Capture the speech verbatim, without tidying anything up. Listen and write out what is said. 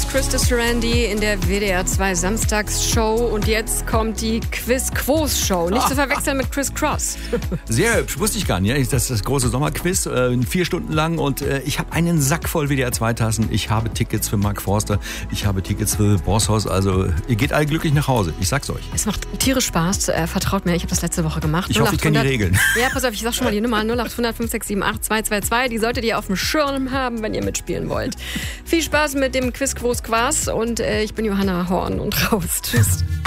Christa Sorandi in der W D R zwei Samstagsshow. Und jetzt kommt die Quiz-Quos-Show. Nicht zu verwechseln mit Chris Cross. Sehr hübsch, wusste ich gar nicht. Das ist das große Sommerquiz, äh, vier Stunden lang. Und äh, ich habe einen Sack voll W D R zwei Tassen. Ich habe Tickets für Mark Forster. Ich habe Tickets für Bosshaus. Also ihr geht alle glücklich nach Hause. Ich sag's euch. Es macht tierisch Spaß. Äh, vertraut mir, ich habe das letzte Woche gemacht. Ich hoffe, ich kenne die Regeln. Ja, pass auf, ich sag schon mal die Nummer null acht hundert fünf sechs sieben acht zwei zwei zwei. Die solltet ihr auf dem Schirm haben, wenn ihr mitspielen wollt. Viel Spaß mit dem Quiz Quos Quas und äh, ich bin Johanna Horn und raus. Tschüss.